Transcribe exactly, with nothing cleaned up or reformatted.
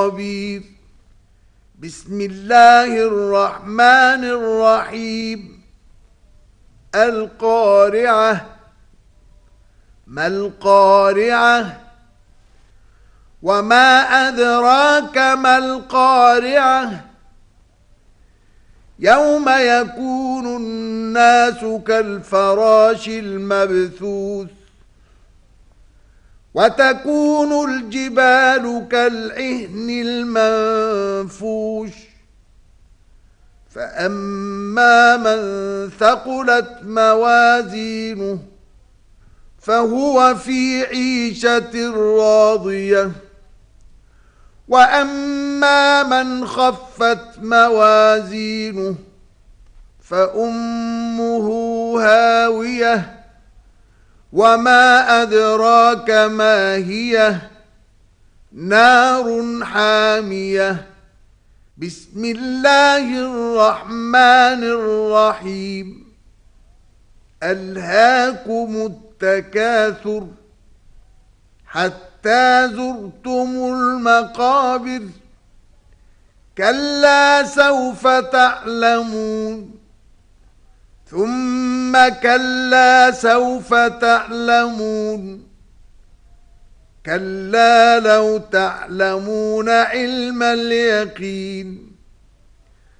خبير. بسم الله الرحمن الرحيم. القارعة. ما القارعة؟ وما أدراك ما القارعة؟ يوم يكون الناس كالفراش المبثوث وتكون الجبال كالعهن المنفوش فأما من ثقلت موازينه فهو في عيشة راضية وأما من خفت موازينه فأمه هاوية وما أدراك ما هي نار حامية. بسم الله الرحمن الرحيم. ألهاكم التكاثر حتى زرتم المقابر كلا سوف تعلمون ثم كلا سوف تعلمون كلا لو تعلمون علم اليقين